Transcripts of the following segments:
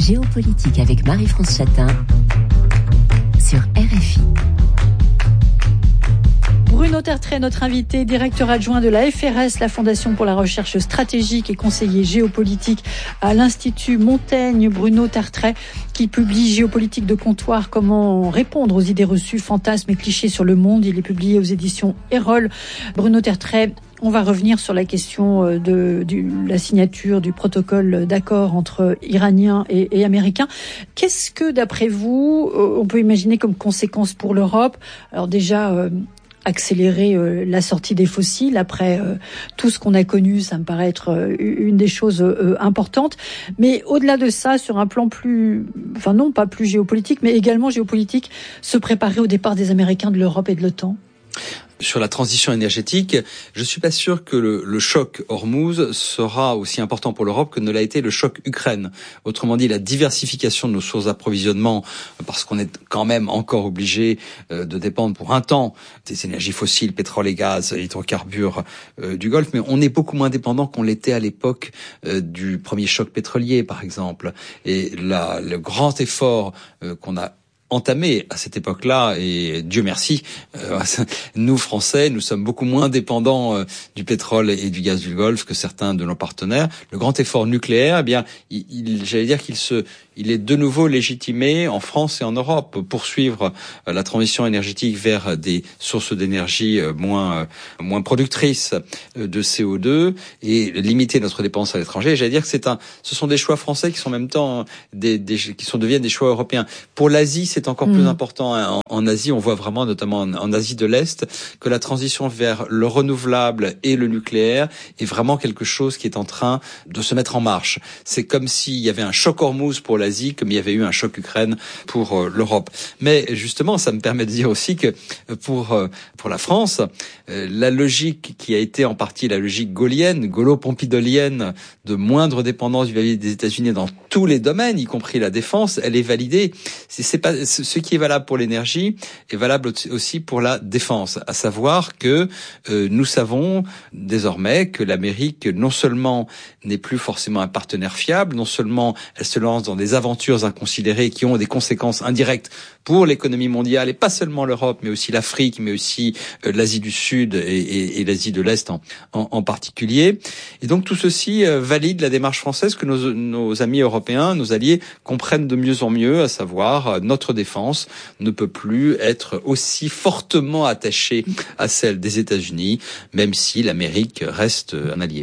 Géopolitique avec Marie-France Chatin sur RFI. Bruno Tertrais, notre invité, directeur adjoint de la FRS, la Fondation pour la recherche stratégique et conseiller géopolitique à l'Institut Montaigne. Bruno Tertrais qui publie Géopolitique de comptoir, comment répondre aux idées reçues, fantasmes et clichés sur le monde. Il est publié aux éditions Erol. Bruno Tertrais, on va revenir sur la question de la signature du protocole d'accord entre Iraniens et Américains. Qu'est-ce que, d'après vous, on peut imaginer comme conséquence pour l'Europe ? Alors déjà, accélérer la sortie des fossiles après tout ce qu'on a connu, ça me paraît être une des choses importantes. Mais au-delà de ça, sur un plan non pas plus géopolitique, mais également géopolitique, se préparer au départ des Américains de l'Europe et de l'OTAN. Sur la transition énergétique, je suis pas sûr que le choc Hormuz sera aussi important pour l'Europe que ne l'a été le choc Ukraine. Autrement dit, la diversification de nos sources d'approvisionnement, parce qu'on est quand même encore obligé de dépendre pour un temps des énergies fossiles, pétrole et gaz, hydrocarbures du Golfe, mais on est beaucoup moins dépendant qu'on l'était à l'époque du premier choc pétrolier, par exemple. Et le grand effort qu'on a entamé à cette époque-là, et Dieu merci, nous Français, nous sommes beaucoup moins dépendants du pétrole et du gaz du Golfe que certains de nos partenaires. Le grand effort nucléaire, eh bien, j'allais dire il est de nouveau légitimé en France et en Europe. Poursuivre la transition énergétique vers des sources d'énergie moins productrices de CO2 et limiter notre dépense à l'étranger. J'allais dire que ce sont des choix français qui sont en même temps deviennent des choix européens. Pour l'Asie, c'est encore plus important. En Asie, on voit vraiment, notamment en Asie de l'Est, que la transition vers le renouvelable et le nucléaire est vraiment quelque chose qui est en train de se mettre en marche. C'est comme s'il y avait un choc Hormuz pour l'Asie, comme il y avait eu un choc Ukraine pour l'Europe. Mais justement, ça me permet de dire aussi que pour la France, la logique qui a été en partie la logique gaullienne, gaulo-pompidolienne, de moindre dépendance vis-à-vis des États-Unis dans tous les domaines, y compris la défense, elle est validée. C'est pas ce qui est valable pour l'énergie est valable aussi pour la défense, à savoir que nous savons désormais que l'Amérique non seulement n'est plus forcément un partenaire fiable, non seulement elle se lance dans des aventures inconsidérées qui ont des conséquences indirectes pour l'économie mondiale, et pas seulement l'Europe, mais aussi l'Afrique, mais aussi l'Asie du Sud et l'Asie de l'Est en particulier. Et donc tout ceci valide la démarche française que nos amis européens, nos alliés comprennent de mieux en mieux, à savoir notre défense ne peut plus être aussi fortement attachée à celle des États-Unis, même si l'Amérique reste un allié.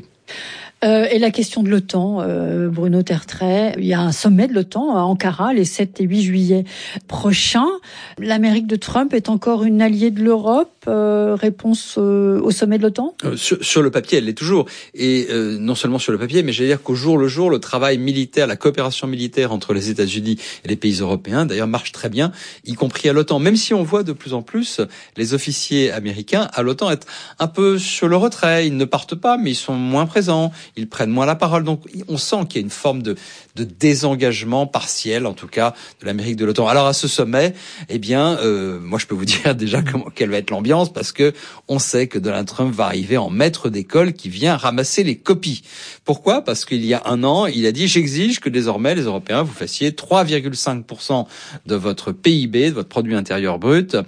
Et la question de l'OTAN, Bruno Tertrais, il y a un sommet de l'OTAN à Ankara les 7 et 8 juillet prochains. L'Amérique de Trump est encore une alliée de l'Europe. Réponse au sommet de l'OTAN ? Sur le papier, elle l'est toujours. Et non seulement sur le papier, mais j'allais dire qu'au jour le jour, le travail militaire, la coopération militaire entre les États-Unis et les pays européens, d'ailleurs, marche très bien, y compris à l'OTAN. Même si on voit de plus en plus les officiers américains à l'OTAN être un peu sur le retrait. Ils ne partent pas, mais ils sont moins présents. Ils prennent moins la parole. Donc, on sent qu'il y a une forme de désengagement partiel, en tout cas, de l'Amérique de l'OTAN. Alors, à ce sommet, eh bien, moi, je peux vous dire déjà quelle va être l'ambiance, parce que on sait que Donald Trump va arriver en maître d'école qui vient ramasser les copies. Pourquoi ? Parce qu'il y a un an, il a dit « J'exige que désormais, les Européens, vous fassiez 3,5% de votre PIB, de votre produit intérieur brut,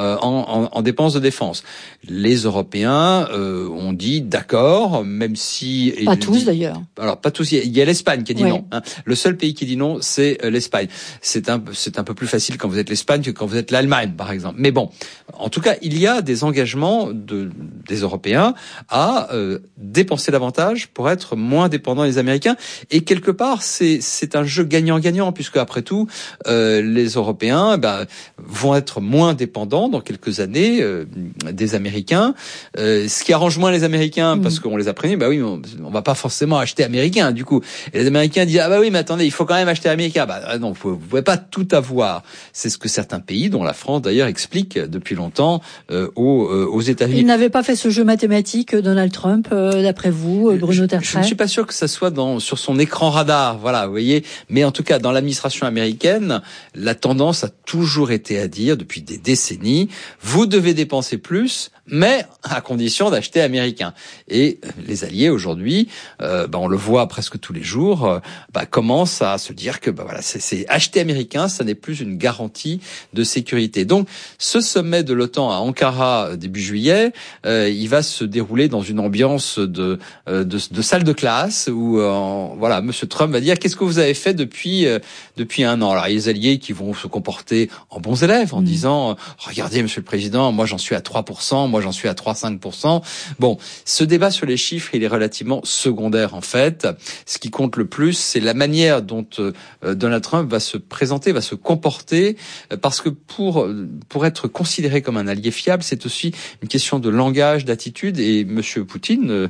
en dépenses de défense. » Les Européens ont dit « D'accord », même si... Pas tous, d'ailleurs. Alors, pas tous. Il y a l'Espagne qui a dit non. Hein. Le seul pays qui dit non, c'est l'Espagne. C'est un peu plus facile quand vous êtes l'Espagne que quand vous êtes l'Allemagne, par exemple. Mais bon, en tout cas, il y a des engagements des Européens à dépenser davantage pour être moins dépendants des Américains. Et quelque part, c'est un jeu gagnant-gagnant, puisque après tout, les Européens vont être moins dépendants dans quelques années des Américains. Ce qui arrange moins les Américains, parce qu'on les a prévenus, oui, on va pas forcément acheter américain, du coup. Et les Américains disent, oui, mais attendez, il faut quand même acheter américain. Non, vous pouvez pas tout avoir. C'est ce que certains pays, dont la France d'ailleurs, expliquent depuis longtemps aux États-Unis. Ils n'avaient pas fait ce jeu mathématique, Donald Trump, d'après vous, Bruno Tertrais? Je ne suis pas sûr que ça soit sur son écran radar, voilà, vous voyez. Mais en tout cas, dans l'administration américaine, la tendance a toujours été à dire, depuis des décennies, vous devez dépenser plus, mais à condition d'acheter américain. Et les alliés aujourd'hui, on le voit presque tous les jours, commencent à se dire que voilà, c'est acheter américain, ça n'est plus une garantie de sécurité. Donc, ce sommet de l'OTAN à Ankara début juillet, il va se dérouler dans une ambiance de salle de classe où Monsieur Trump va dire qu'est-ce que vous avez fait depuis un an. Alors il y a les alliés qui vont se comporter en bons élèves en disant regardez Monsieur le Président, moi j'en suis à 3%, moi j'en suis à 3,5%. Bon, ce débat sur les chiffres, il est relativement secondaire en fait. Ce qui compte le plus, c'est la manière dont Donald Trump va se présenter, va se comporter, parce que pour être considéré comme un allié fiable, c'est aussi une question de langage, d'attitude, et Monsieur Poutine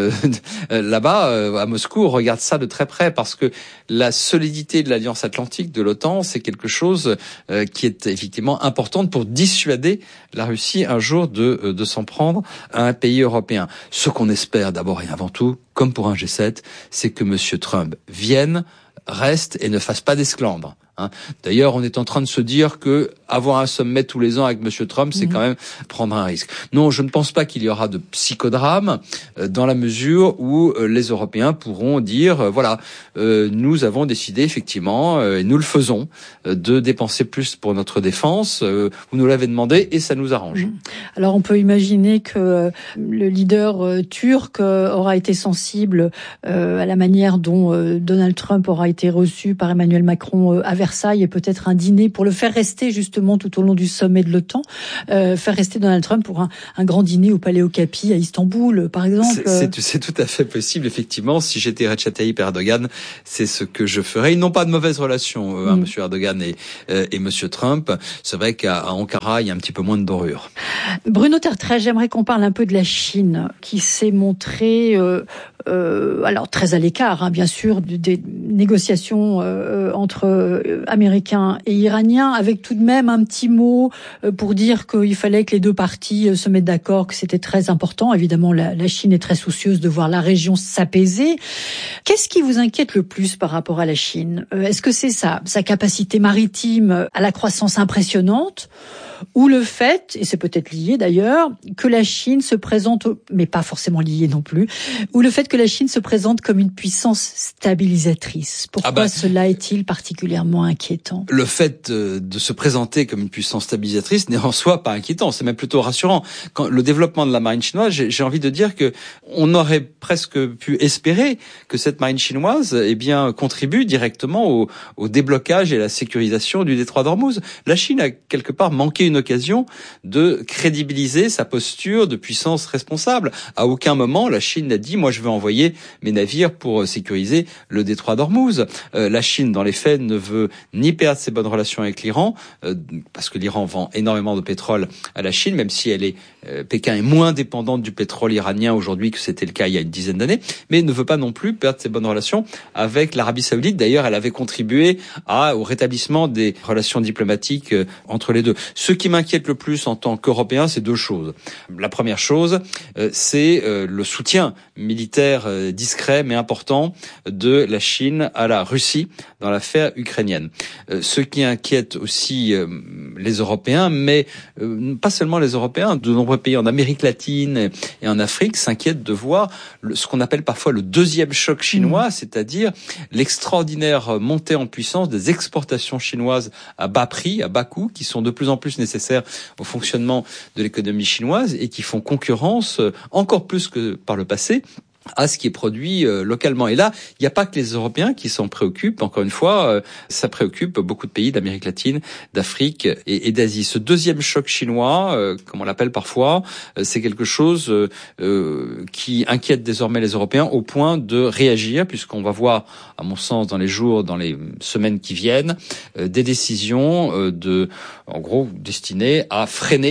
là-bas à Moscou regarde ça de très près, parce que la solidité de l'Alliance Atlantique, de l'OTAN, c'est quelque chose qui est effectivement importante pour dissuader la Russie un jour de s'en prendre à un pays européen. Ce qu'on espère d'abord et avant tout, comme pour un G7, c'est que Monsieur Trump vienne, reste et ne fasse pas d'esclandre. D'ailleurs, on est en train de se dire que avoir un sommet tous les ans avec Monsieur Trump, c'est quand même prendre un risque. Non, je ne pense pas qu'il y aura de psychodrame dans la mesure où les Européens pourront dire nous avons décidé effectivement, et nous le faisons, de dépenser plus pour notre défense. Vous nous l'avez demandé et ça nous arrange. Alors, on peut imaginer que le leader turc aura été sensible à la manière dont Donald Trump aura été reçu par Emmanuel Macron à Versailles, et peut-être un dîner pour le faire rester justement tout au long du sommet de l'OTAN, faire rester Donald Trump pour un grand dîner au Palais Okapi à Istanbul, par exemple. C'est tout à fait possible, effectivement. Si j'étais Recep Tayyip Erdogan, c'est ce que je ferais. Ils n'ont pas de mauvaise relation, Monsieur Erdogan et Monsieur Trump. C'est vrai qu'à Ankara, il y a un petit peu moins de dorure. Bruno Tertrais, j'aimerais qu'on parle un peu de la Chine, qui s'est montrée alors très à l'écart, bien sûr, des négociations entre Américains et Iraniens, avec tout de même un petit mot pour dire qu'il fallait que les deux parties se mettent d'accord, que c'était très important. Évidemment, la Chine est très soucieuse de voir la région s'apaiser. Qu'est-ce qui vous inquiète le plus par rapport à la Chine? Est-ce que c'est sa capacité maritime à la croissance impressionnante, ou le fait, et c'est peut-être lié d'ailleurs, que la Chine se présente, mais pas forcément lié non plus, ou le fait que la Chine se présente comme une puissance stabilisatrice? Pourquoi cela est-il particulièrement inquiétant? Le fait de se présenter comme une puissance stabilisatrice n'est en soi pas inquiétant, c'est même plutôt rassurant. Quand le développement de la marine chinoise, j'ai envie de dire que on aurait presque pu espérer que cette marine chinoise contribue directement au déblocage et à la sécurisation du détroit d'Ormuz. La Chine a quelque part manqué une occasion de crédibiliser sa posture de puissance responsable. À aucun moment, la Chine n'a dit « moi je veux envoyer mes navires pour sécuriser le détroit d'Ormuz ». La Chine, dans les faits, ne veut ni perdre ses bonnes relations avec l'Iran, parce que l'Iran vend énormément de pétrole à la Chine, même si Pékin est moins dépendante du pétrole iranien aujourd'hui que c'était le cas il y a une dizaine d'années, mais ne veut pas non plus perdre ses bonnes relations avec l'Arabie Saoudite. D'ailleurs, elle avait contribué au rétablissement des relations diplomatiques entre les deux. Ce qui m'inquiète le plus en tant qu'Européen, c'est deux choses. La première chose, c'est le soutien militaire discret mais important de la Chine à la Russie dans l'affaire ukrainienne. Ce qui inquiète aussi les Européens, mais pas seulement les Européens, de nombreux pays en Amérique latine et en Afrique s'inquiètent de voir ce qu'on appelle parfois le deuxième choc chinois, c'est-à-dire l'extraordinaire montée en puissance des exportations chinoises à bas prix, à bas coût, qui sont de plus en plus nécessaires au fonctionnement de l'économie chinoise et qui font concurrence encore plus que par le passé à ce qui est produit localement. Et là, il n'y a pas que les Européens qui s'en préoccupent. Encore une fois, ça préoccupe beaucoup de pays d'Amérique latine, d'Afrique et d'Asie. Ce deuxième choc chinois, comme on l'appelle parfois, c'est quelque chose qui inquiète désormais les Européens au point de réagir, puisqu'on va voir, à mon sens, dans les semaines qui viennent, des décisions en gros, destinées à freiner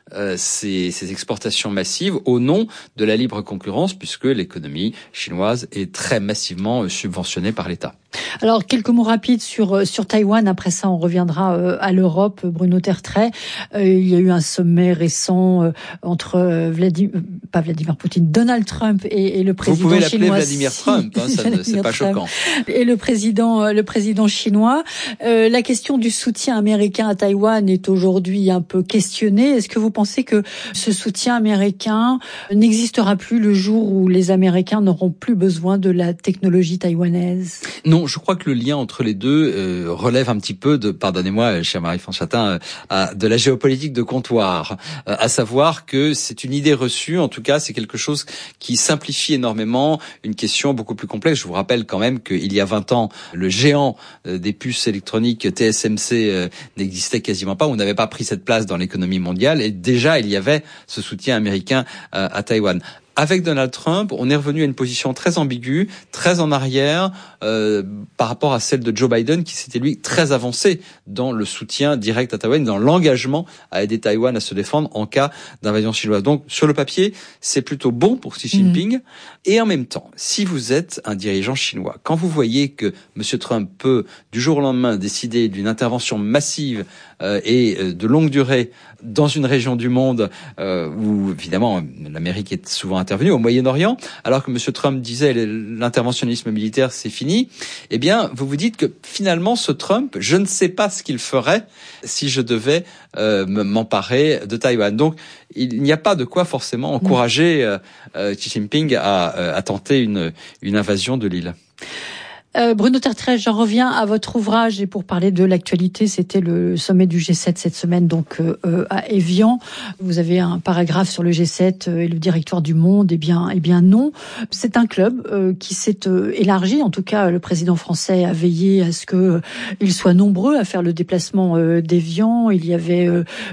ces exportations massives au nom de la libre concurrence, puisque l'économie chinoise est très massivement subventionnée par l'État. Alors, quelques mots rapides sur Taïwan. Après ça, on reviendra à l'Europe. Bruno Tertrais, il y a eu un sommet récent entre pas Vladimir Poutine, Donald Trump et le président chinois. Vous pouvez l'appeler Vladimir Trump, c'est pas choquant. Et le président chinois. La question du soutien américain à Taïwan est aujourd'hui un peu questionnée. Est-ce que vous pensez que ce soutien américain n'existera plus le jour où les Américains n'auront plus besoin de la technologie taïwanaise? Non, je crois que le lien entre les deux relève un petit peu de, pardonnez-moi, chère Marie-France Chatin, de la géopolitique de comptoir, à savoir que c'est une idée reçue, en tout cas c'est quelque chose qui simplifie énormément une question beaucoup plus complexe. Je vous rappelle quand même qu'il y a 20 ans, le géant des puces électroniques TSMC n'existait quasiment pas, on n'avait pas pris cette place dans l'économie mondiale et déjà il y avait ce soutien américain à Taïwan. Avec Donald Trump, on est revenu à une position très ambiguë, très en arrière par rapport à celle de Joe Biden, qui s'était lui très avancé dans le soutien direct à Taïwan, dans l'engagement à aider Taïwan à se défendre en cas d'invasion chinoise. Donc, sur le papier, c'est plutôt bon pour Xi Jinping. Et en même temps, si vous êtes un dirigeant chinois, quand vous voyez que M. Trump peut, du jour au lendemain, décider d'une intervention massive et de longue durée dans une région du monde où, évidemment, l'Amérique est souvent intervenue, au Moyen-Orient, alors que M. Trump disait l'interventionnisme militaire, c'est fini, eh bien, vous vous dites que finalement, ce Trump, je ne sais pas ce qu'il ferait si je devais m'emparer de Taïwan. Donc, il n'y a pas de quoi forcément encourager Xi Jinping à tenter une invasion de l'île. Bruno Tertrais, j'en reviens à votre ouvrage et pour parler de l'actualité, c'était le sommet du G7 cette semaine donc à Évian. Vous avez un paragraphe sur le G7 et le directoire du monde. Eh bien non, c'est un club qui s'est élargi. En tout cas, le président français a veillé à ce que ils soient nombreux à faire le déplacement d'Évian. Il y avait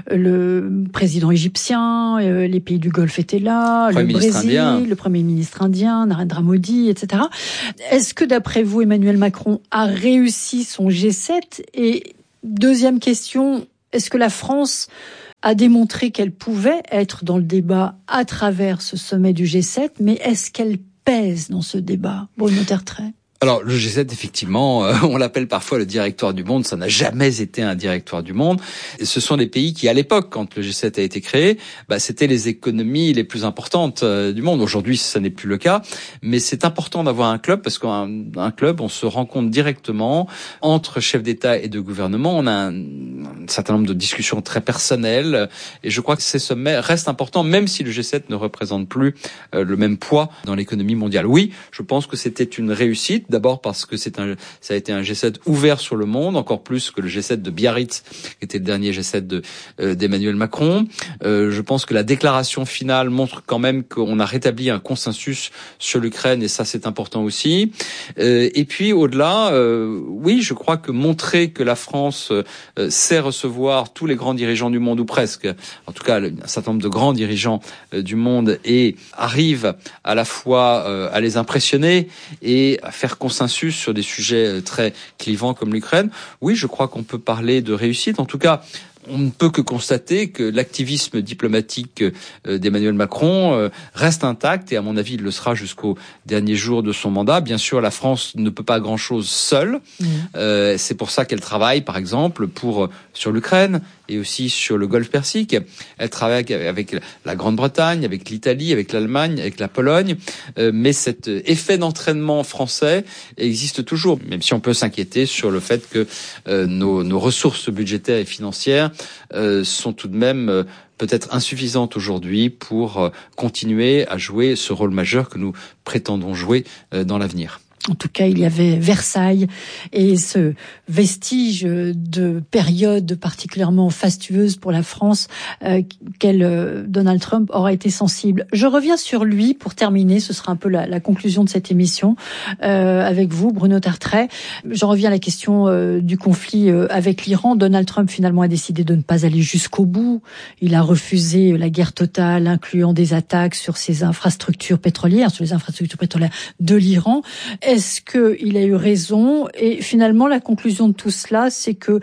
le président égyptien, les pays du Golfe étaient là, le Brésil, le premier ministre indien, Narendra Modi, etc. Est-ce que d'après vous, Emmanuel Macron a réussi son G7? Et deuxième question, est-ce que la France a démontré qu'elle pouvait être dans le débat à travers ce sommet du G7, mais est-ce qu'elle pèse dans ce débat, Bruno Tertrais? Alors, le G7, effectivement, on l'appelle parfois le directoire du monde. Ça n'a jamais été un directoire du monde. Et ce sont des pays qui, à l'époque, quand le G7 a été créé, c'était les économies les plus importantes du monde. Aujourd'hui, ça n'est plus le cas. Mais c'est important d'avoir un club parce qu'un club, on se rencontre directement entre chefs d'État et de gouvernement. On a un certain nombre de discussions très personnelles. Et je crois que ces sommets restent importants, même si le G7 ne représente plus le même poids dans l'économie mondiale. Oui, je pense que c'était une réussite. D'abord parce que ça a été un G7 ouvert sur le monde, encore plus que le G7 de Biarritz, qui était le dernier G7 d'Emmanuel Macron. Je pense que la déclaration finale montre quand même qu'on a rétabli un consensus sur l'Ukraine, et ça c'est important aussi. Et puis au-delà, oui, je crois que montrer que la France sait recevoir tous les grands dirigeants du monde, ou presque, en tout cas un certain nombre de grands dirigeants du monde, et arrive à la fois à les impressionner et à faire consensus sur des sujets très clivants comme l'Ukraine. Oui, je crois qu'on peut parler de réussite. En tout cas, on ne peut que constater que l'activisme diplomatique d'Emmanuel Macron reste intact, et à mon avis, il le sera jusqu'au dernier jour de son mandat. Bien sûr, la France ne peut pas grand-chose seule. C'est pour ça qu'elle travaille, par exemple, sur l'Ukraine et aussi sur le Golfe Persique. Elle travaille avec la Grande-Bretagne, avec l'Italie, avec l'Allemagne, avec la Pologne. Mais cet effet d'entraînement français existe toujours, même si on peut s'inquiéter sur le fait que nos ressources budgétaires et financières sont tout de même peut-être insuffisantes aujourd'hui pour continuer à jouer ce rôle majeur que nous prétendons jouer dans l'avenir. En tout cas, il y avait Versailles et ce vestige de période particulièrement fastueuse pour la France, Donald Trump aura été sensible. Je reviens sur lui pour terminer, ce sera un peu la conclusion de cette émission avec vous, Bruno Tertrais. J'en reviens à la question du conflit avec l'Iran. Donald Trump finalement a décidé de ne pas aller jusqu'au bout. Il a refusé la guerre totale, incluant des attaques sur ses infrastructures pétrolières, sur les infrastructures pétrolières de l'Iran. Est-ce qu'il a eu raison? Et finalement, la conclusion de tout cela, c'est que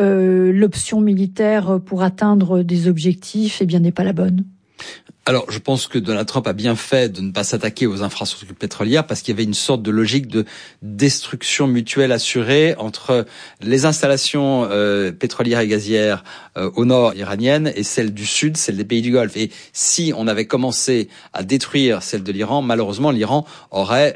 l'option militaire pour atteindre des objectifs, n'est pas la bonne. Alors, je pense que Donald Trump a bien fait de ne pas s'attaquer aux infrastructures pétrolières parce qu'il y avait une sorte de logique de destruction mutuelle assurée entre les installations pétrolières et gazières au nord iraniennes et celles du sud, celles des pays du Golfe. Et si on avait commencé à détruire celle de l'Iran, malheureusement, l'Iran aurait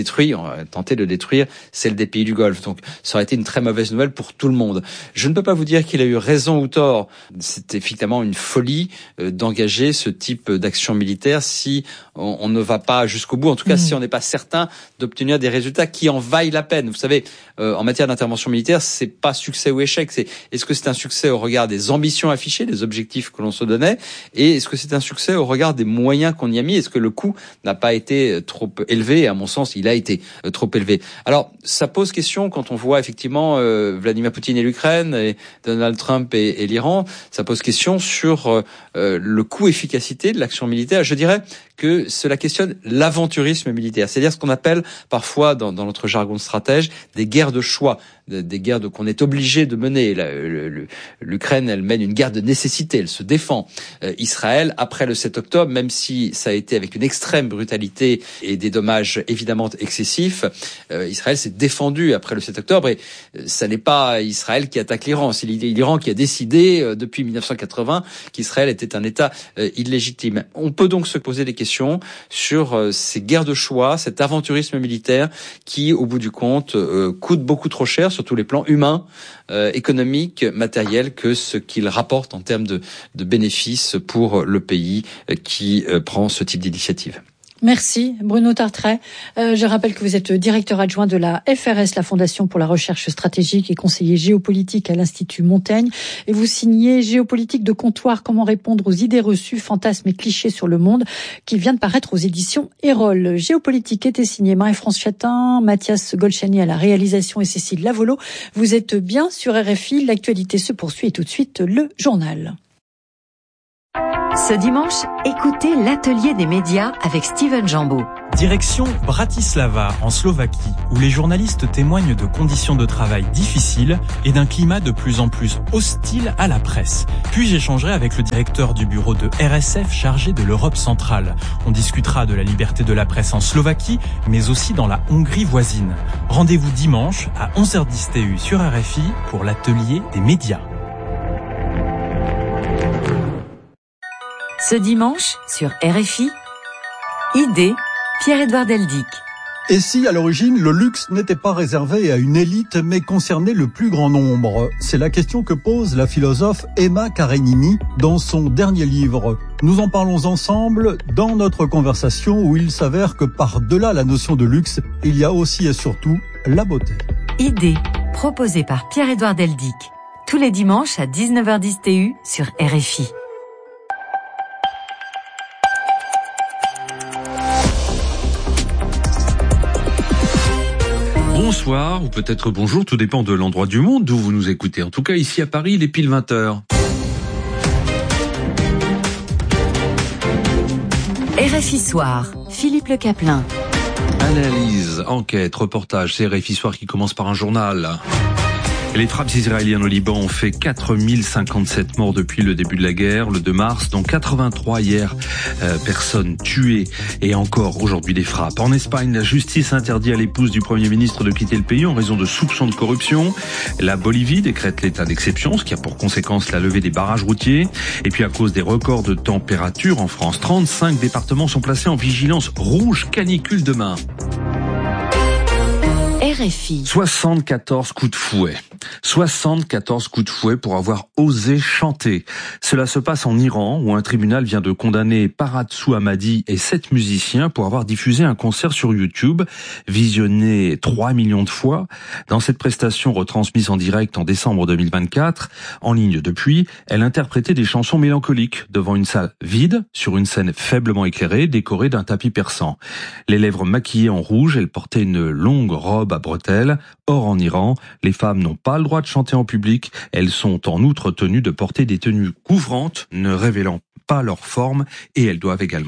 tenté de détruire celle des pays du Golfe. Donc, ça aurait été une très mauvaise nouvelle pour tout le monde. Je ne peux pas vous dire qu'il a eu raison ou tort. C'est effectivement une folie d'engager ce type d'action militaire si on ne va pas jusqu'au bout, en tout cas si on n'est pas certain d'obtenir des résultats qui en vaillent la peine. Vous savez, en matière d'intervention militaire, c'est pas succès ou échec, c'est est-ce que c'est un succès au regard des ambitions affichées, des objectifs que l'on se donnait, et est-ce que c'est un succès au regard des moyens qu'on y a mis, est-ce que le coût n'a pas été trop élevé, et à mon sens, il a été trop élevé. Alors, ça pose question quand on voit effectivement Vladimir Poutine et l'Ukraine, et Donald Trump et l'Iran, ça pose question sur le coût-efficacité de l'action militaire. Je dirais que cela questionne l'aventurisme militaire, c'est-à-dire ce qu'on appelle parfois dans notre jargon de stratège des guerres de choix, des guerres qu'on est obligé de mener. L'Ukraine, elle mène une guerre de nécessité, elle se défend. Israël, après le 7 octobre, même si ça a été avec une extrême brutalité et des dommages évidemment excessifs, Israël s'est défendu après le 7 octobre et ça n'est pas Israël qui attaque l'Iran, c'est l'Iran qui a décidé depuis 1980 qu'Israël était un État illégitime. On peut donc se poser des questions sur ces guerres de choix, cet aventurisme militaire qui, au bout du compte, coûte beaucoup trop cher sur tous les plans humains, économiques, matériels, que ce qu'il rapporte en termes de bénéfices pour le pays qui prend ce type d'initiative. Merci Bruno Tartret. Je rappelle que vous êtes directeur adjoint de la FRS, la Fondation pour la recherche stratégique, et conseiller géopolitique à l'Institut Montaigne. Et vous signez Géopolitique de comptoir, comment répondre aux idées reçues, fantasmes et clichés sur le monde, qui vient de paraître aux éditions Erol. Géopolitique était signé Marie-France Chatin, Mathias Golchani à la réalisation et Cécile Lavolo. Vous êtes bien sur RFI, l'actualité se poursuit et tout de suite le journal. Ce dimanche, écoutez l'atelier des médias avec Steven Jambeau. Direction Bratislava, en Slovaquie, où les journalistes témoignent de conditions de travail difficiles et d'un climat de plus en plus hostile à la presse. Puis j'échangerai avec le directeur du bureau de RSF chargé de l'Europe centrale. On discutera de la liberté de la presse en Slovaquie, mais aussi dans la Hongrie voisine. Rendez-vous dimanche à 11h10 TU sur RFI pour l'atelier des médias. Ce dimanche, sur RFI, idée, Pierre-Édouard Deldic. Et si, à l'origine, le luxe n'était pas réservé à une élite, mais concernait le plus grand nombre? C'est la question que pose la philosophe Emma Karenini dans son dernier livre. Nous en parlons ensemble dans notre conversation où il s'avère que par-delà la notion de luxe, il y a aussi et surtout la beauté. Idée, proposée par Pierre-Édouard Deldic. Tous les dimanches à 19h10 TU sur RFI. Bonsoir, ou peut-être bonjour, tout dépend de l'endroit du monde d'où vous nous écoutez. En tout cas, ici à Paris, il est pile 20h. RFI Soir, Philippe Le Caplin. Analyse, enquête, reportage, c'est RFI Soir qui commence par un journal. Les frappes israéliennes au Liban ont fait 4057 morts depuis le début de la guerre, le 2 mars, dont 83 hier personnes tuées et encore aujourd'hui des frappes. En Espagne, la justice interdit à l'épouse du Premier ministre de quitter le pays en raison de soupçons de corruption. La Bolivie décrète l'état d'exception, ce qui a pour conséquence la levée des barrages routiers. Et puis à cause des records de température en France, 35 départements sont placés en vigilance rouge canicule demain. RFI. 74 coups de fouet. 74 coups de fouet pour avoir osé chanter. Cela se passe en Iran, où un tribunal vient de condamner Paratsou Hamadi et 7 musiciens pour avoir diffusé un concert sur YouTube, visionné 3 millions de fois. Dans cette prestation retransmise en direct en décembre 2024, en ligne depuis, elle interprétait des chansons mélancoliques devant une salle vide, sur une scène faiblement éclairée, décorée d'un tapis persan. Les lèvres maquillées en rouge, elle portait une longue robe à bretelles. Or, en Iran, les femmes n'ont pas le droit de chanter en public. Elles sont en outre tenues de porter des tenues couvrantes, ne révélant pas leur forme, et elles doivent également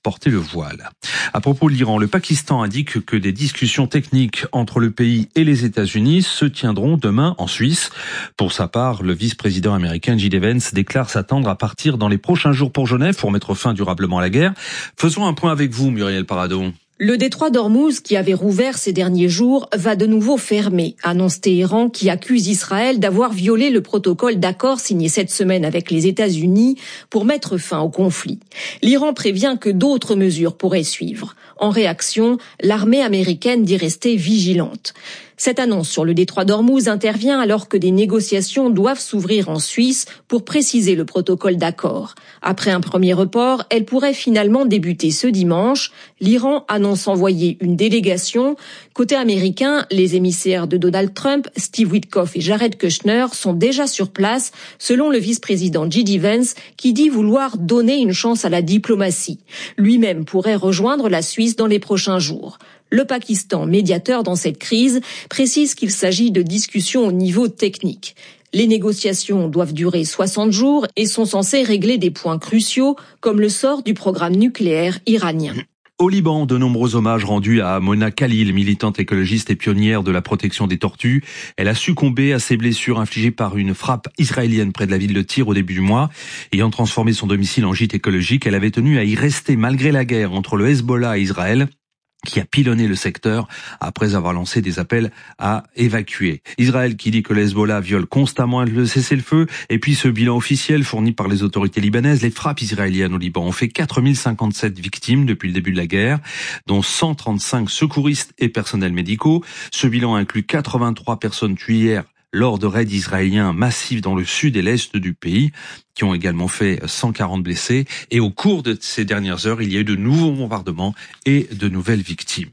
porter le voile. À propos de l'Iran, le Pakistan indique que des discussions techniques entre le pays et les États-Unis se tiendront demain en Suisse. Pour sa part, le vice-président américain J.D. Vance déclare s'attendre à partir dans les prochains jours pour Genève pour mettre fin durablement à la guerre. Faisons un point avec vous, Muriel Paradon. Le détroit d'Ormuz, qui avait rouvert ces derniers jours, va de nouveau fermer, annonce Téhéran, qui accuse Israël d'avoir violé le protocole d'accord signé cette semaine avec les États-Unis pour mettre fin au conflit. L'Iran prévient que d'autres mesures pourraient suivre. En réaction, l'armée américaine dit rester vigilante. Cette annonce sur le détroit d'Ormuz intervient alors que des négociations doivent s'ouvrir en Suisse pour préciser le protocole d'accord. Après un premier report, elle pourrait finalement débuter ce dimanche. L'Iran annonce envoyer une délégation. Côté américain, les émissaires de Donald Trump, Steve Witkoff et Jared Kushner, sont déjà sur place, selon le vice-président J.D. Vance, qui dit vouloir donner une chance à la diplomatie. Lui-même pourrait rejoindre la Suisse dans les prochains jours. Le Pakistan, médiateur dans cette crise, précise qu'il s'agit de discussions au niveau technique. Les négociations doivent durer 60 jours et sont censées régler des points cruciaux, comme le sort du programme nucléaire iranien. Au Liban, de nombreux hommages rendus à Mona Khalil, militante écologiste et pionnière de la protection des tortues. Elle a succombé à ses blessures infligées par une frappe israélienne près de la ville de Tyr au début du mois. Ayant transformé son domicile en gîte écologique, elle avait tenu à y rester malgré la guerre entre le Hezbollah et Israël, qui a pilonné le secteur après avoir lancé des appels à évacuer. Israël qui dit que le Hezbollah viole constamment le cessez-le-feu, et puis ce bilan officiel fourni par les autorités libanaises, les frappes israéliennes au Liban ont fait 4057 victimes depuis le début de la guerre, dont 135 secouristes et personnels médicaux. Ce bilan inclut 83 personnes tuées hier lors de raids israéliens massifs dans le sud et l'est du pays, qui ont également fait 140 blessés. Et au cours de ces dernières heures, il y a eu de nouveaux bombardements et de nouvelles victimes.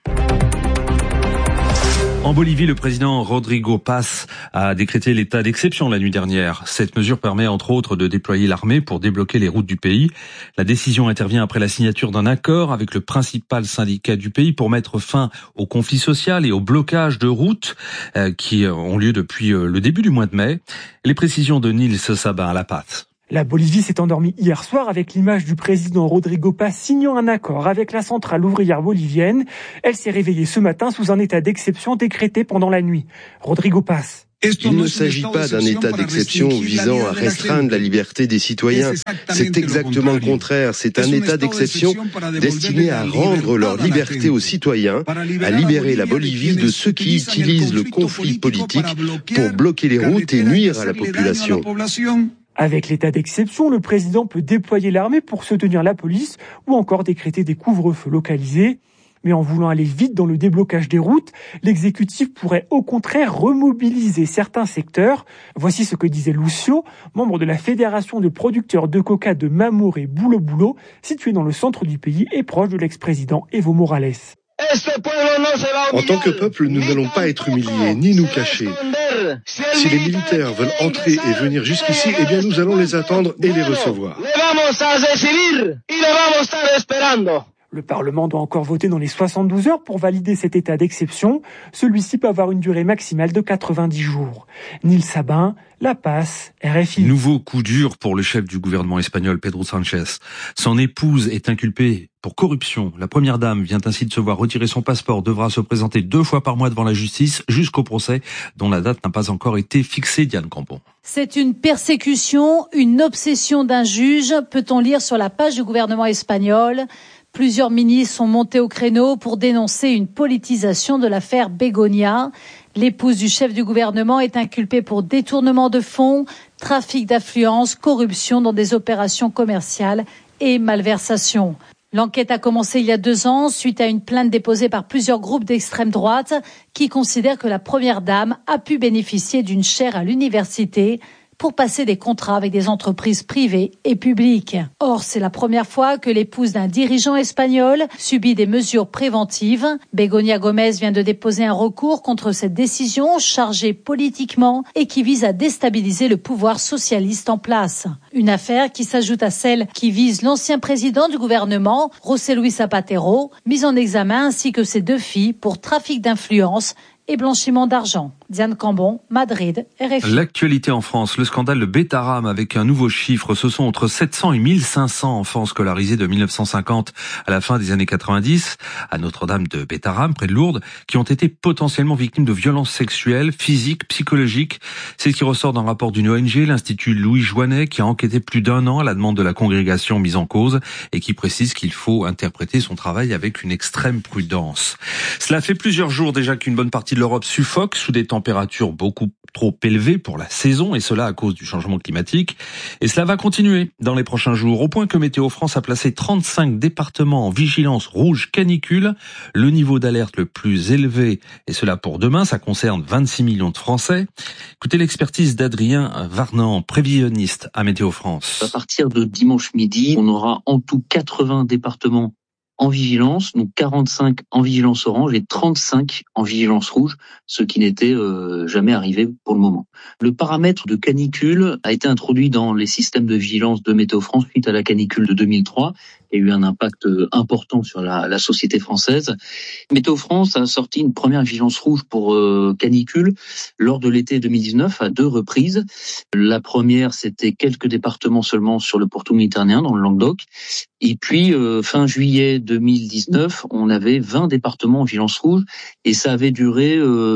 En Bolivie, le président Rodrigo Paz a décrété l'état d'exception la nuit dernière. Cette mesure permet entre autres de déployer l'armée pour débloquer les routes du pays. La décision intervient après la signature d'un accord avec le principal syndicat du pays pour mettre fin au conflit social et au blocage de routes qui ont lieu depuis le début du mois de mai. Les précisions de Nils Sabin à La Paz. La Bolivie s'est endormie hier soir avec l'image du président Rodrigo Paz signant un accord avec la centrale ouvrière bolivienne. Elle s'est réveillée ce matin sous un état d'exception décrété pendant la nuit. Rodrigo Paz. Il ne s'agit pas d'un état d'exception visant à restreindre la liberté des citoyens. C'est exactement le contraire. C'est un état d'exception destiné à rendre leur liberté aux citoyens, à libérer la Bolivie de ceux qui utilisent le conflit politique pour bloquer les routes et nuire à la population. Avec l'état d'exception, le président peut déployer l'armée pour soutenir la police ou encore décréter des couvre-feux localisés. Mais en voulant aller vite dans le déblocage des routes, l'exécutif pourrait au contraire remobiliser certains secteurs. Voici ce que disait Lucio, membre de la fédération de producteurs de coca de Mamour et Boulo, située dans le centre du pays et proche de l'ex-président Evo Morales. En tant que peuple, nous n'allons pas être humiliés, ni nous cacher. Si les militaires veulent entrer et venir jusqu'ici, eh bien nous allons les attendre et les recevoir. Le Parlement doit encore voter dans les 72 heures pour valider cet état d'exception. Celui-ci peut avoir une durée maximale de 90 jours. Nils Sabin, La Paz, RFI. Nouveau coup dur pour le chef du gouvernement espagnol, Pedro Sánchez. Son épouse est inculpée pour corruption. La première dame vient ainsi de se voir retirer son passeport, devra se présenter 2 fois par mois devant la justice jusqu'au procès dont la date n'a pas encore été fixée. Diane Campon. C'est une persécution, une obsession d'un juge, peut-on lire sur la page du gouvernement espagnol. Plusieurs ministres sont montés au créneau pour dénoncer une politisation de l'affaire Begoña. L'épouse du chef du gouvernement est inculpée pour détournement de fonds, trafic d'influence, corruption dans des opérations commerciales et malversation. L'enquête a commencé il y a 2 ans suite à une plainte déposée par plusieurs groupes d'extrême droite qui considèrent que la première dame a pu bénéficier d'une chaire à l'université pour passer des contrats avec des entreprises privées et publiques. Or, c'est la première fois que l'épouse d'un dirigeant espagnol subit des mesures préventives. Begoña Gómez vient de déposer un recours contre cette décision chargée politiquement et qui vise à déstabiliser le pouvoir socialiste en place. Une affaire qui s'ajoute à celle qui vise l'ancien président du gouvernement, José Luis Zapatero, mis en examen ainsi que ses 2 filles pour trafic d'influence et blanchiment d'argent. Diane Cambon, Madrid, RFI. L'actualité en France, le scandale de Betaram avec un nouveau chiffre. Ce sont entre 700 et 1500 enfants scolarisés de 1950 à la fin des années 90 à Notre-Dame de Betaram, près de Lourdes, qui ont été potentiellement victimes de violences sexuelles, physiques, psychologiques. C'est ce qui ressort d'un rapport d'une ONG, l'Institut Louis Joinet, qui a enquêté plus d'1 an à la demande de la congrégation mise en cause et qui précise qu'il faut interpréter son travail avec une extrême prudence. Cela fait plusieurs jours déjà qu'une bonne partie de l'Europe suffoque sous des températures beaucoup trop élevées pour la saison, et cela à cause du changement climatique. Et cela va continuer dans les prochains jours, au point que Météo France a placé 35 départements en vigilance rouge canicule, le niveau d'alerte le plus élevé, et cela pour demain, ça concerne 26 millions de Français. Écoutez l'expertise d'Adrien Varnan, prévisionniste à Météo France. À partir de dimanche midi, on aura en tout 80 départements en vigilance, donc 45 en vigilance orange et 35 en vigilance rouge, ce qui n'était jamais arrivé pour le moment. Le paramètre de canicule a été introduit dans les systèmes de vigilance de Météo France suite à la canicule de 2003 et a eu un impact important sur la société française. Météo France a sorti une première vigilance rouge pour canicule lors de l'été 2019 à 2 reprises. La première, c'était quelques départements seulement sur le pourtour méditerranéen, dans le Languedoc. Et puis, fin juillet 2019, on avait 20 départements en vigilance rouge et ça avait duré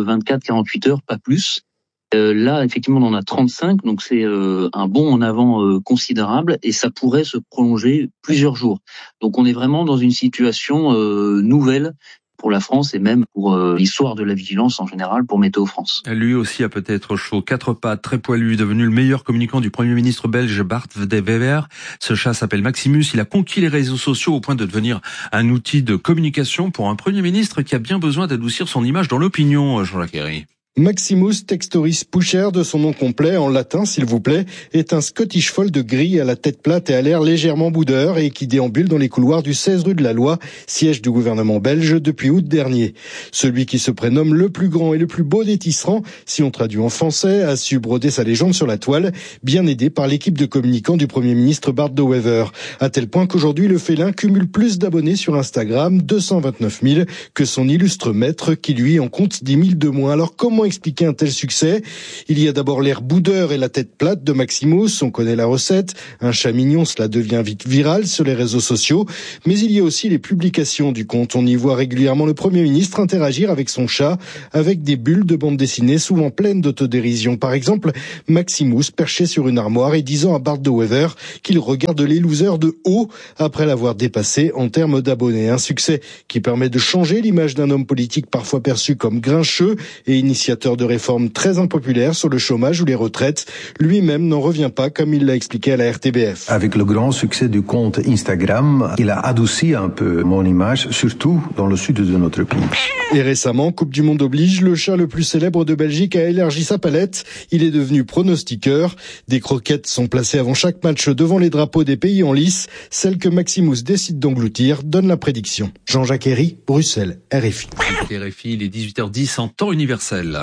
24-48 heures, pas plus. Là, effectivement, on en a 35, donc c'est un bond en avant considérable et ça pourrait se prolonger plusieurs jours. Donc on est vraiment dans une situation nouvelle pour la France et même pour l'histoire de la vigilance en général pour Météo France. Lui aussi a peut-être chaud. 4 pattes, très poilu, devenu le meilleur communicant du Premier ministre belge Bart De Wever. Ce chat s'appelle Maximus. Il a conquis les réseaux sociaux au point de devenir un outil de communication pour un Premier ministre qui a bien besoin d'adoucir son image dans l'opinion, Jean-Jacques Herry. Maximus Textoris Pusher, de son nom complet, en latin s'il vous plaît, est un Scottish Fold gris à la tête plate et à l'air légèrement boudeur et qui déambule dans les couloirs du 16 rue de la Loi, siège du gouvernement belge depuis août dernier. Celui qui se prénomme le plus grand et le plus beau des tisserands, si on traduit en français, a su broder sa légende sur la toile, bien aidé par l'équipe de communicants du Premier ministre Bart De Wever. À tel point qu'aujourd'hui le félin cumule plus d'abonnés sur Instagram, 229 000, que son illustre maître qui lui en compte 10 000 de moins. Alors comment expliquer un tel succès? Il y a d'abord l'air boudeur et la tête plate de Maximus, on connaît la recette. Un chat mignon, cela devient vite viral sur les réseaux sociaux. Mais il y a aussi les publications du compte. On y voit régulièrement le Premier ministre interagir avec son chat, avec des bulles de bande dessinée souvent pleines d'autodérision. Par exemple, Maximus perché sur une armoire et disant à Bart De Wever qu'il regarde les losers de haut après l'avoir dépassé en termes d'abonnés. Un succès qui permet de changer l'image d'un homme politique parfois perçu comme grincheux et initiateur de réformes très impopulaires sur le chômage ou les retraites. Lui-même n'en revient pas, comme il l'a expliqué à la RTBF. Avec le grand succès du compte Instagram, il a adouci un peu mon image, surtout dans le sud de notre pays. Et récemment, Coupe du Monde oblige, le chat le plus célèbre de Belgique a élargi sa palette. Il est devenu pronostiqueur. Des croquettes sont placées avant chaque match devant les drapeaux des pays en lice. Celle que Maximus décide d'engloutir donne la prédiction. Jean-Jacques Herry, Bruxelles, RFI. RFI, il est 18h10 en temps universel.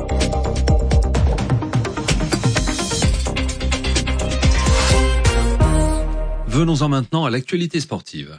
Venons-en maintenant à l'actualité sportive.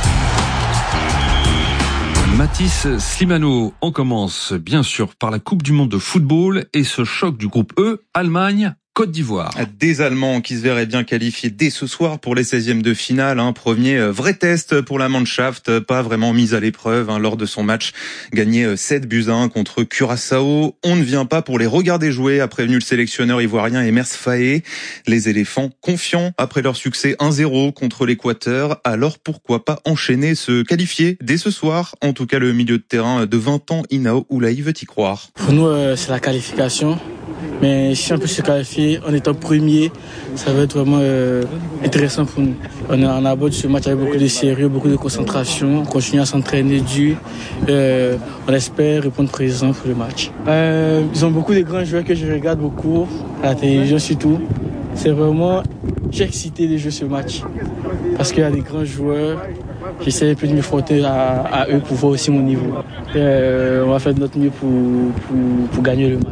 Mathis Slimano, on commence bien sûr par la Coupe du Monde de football et ce choc du groupe E, Allemagne, Côte d'Ivoire. Des Allemands qui se verraient bien qualifiés dès ce soir pour les 16e de finale. Premier vrai test pour la Mannschaft, pas vraiment mise à l'épreuve lors de son match gagné 7-1 contre Curaçao. On ne vient pas pour les regarder jouer, a prévenu le sélectionneur ivoirien Emers Faé. Les éléphants confiants après leur succès 1-0 contre l'Équateur. Alors pourquoi pas enchaîner, se qualifier dès ce soir? En tout cas, le milieu de terrain de 20 ans, Inao Oulaï, veut y croire. Pour nous, c'est la qualification. Mais si on peut se qualifier en étant premier, ça va être vraiment intéressant pour nous. On aborde ce match avec beaucoup de sérieux, beaucoup de concentration. On continue à s'entraîner dur. On espère répondre présent pour le match. Ils ont beaucoup de grands joueurs que je regarde beaucoup, à la télévision surtout. C'est vraiment... J'ai excité de jouer ce match. Parce qu'il y a des grands joueurs. J'essaie un peu de me frotter à eux pour voir aussi mon niveau. On va faire de notre mieux pour gagner le match.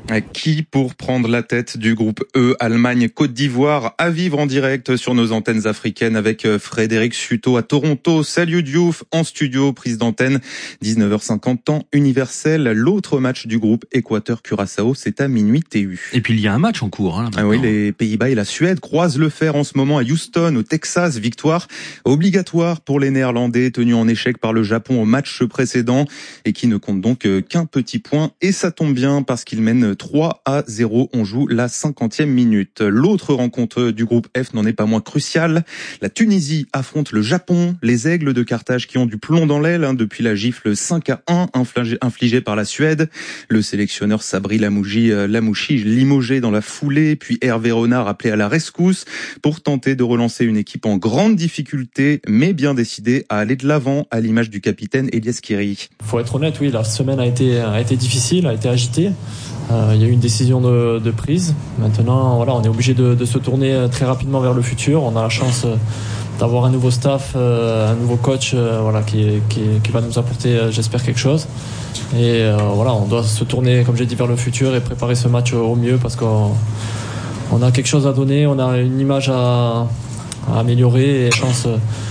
Qui pour prendre la tête du groupe E, Allemagne, Côte d'Ivoire, à vivre en direct sur nos antennes africaines avec Frédéric Suto à Toronto. Salut Diouf en studio, prise d'antenne, 19h50 temps universel. L'autre match du groupe Équateur-Curaçao, c'est à minuit TU. Et puis il y a un match en cours. Oui, les Pays-Bas et la Suède croisent le fer en ce moment à Houston, au Texas. Victoire obligatoire pour les Néerlandais, tenus en échec par le Japon au match précédent et qui ne compte donc qu'un petit point. Et ça tombe bien parce qu'ils mènent 3-0. On joue la 50e minute. L'autre rencontre du groupe F n'en est pas moins cruciale. La Tunisie affronte le Japon. Les Aigles de Carthage qui ont du plomb dans l'aile depuis la gifle 5-1 infligée par la Suède. Le sélectionneur Sabri Lamouchi limogé dans la foulée, puis Hervé Renard appelé à la rescousse pour tenter de relancer une équipe en grande difficulté, mais bien décidé à aller de l'avant, à l'image du capitaine Elias Kiri. Faut être honnête, oui, la semaine a été difficile, a été agitée. Il y a eu une décision de prise. Maintenant, voilà, on est obligé de se tourner très rapidement vers le futur. On a la chance d'avoir un nouveau staff, un nouveau coach, voilà, qui va nous apporter, j'espère, quelque chose. Et voilà, on doit se tourner, comme j'ai dit, vers le futur et préparer ce match au mieux parce qu'on a quelque chose à donner, on a une image à améliorer et chance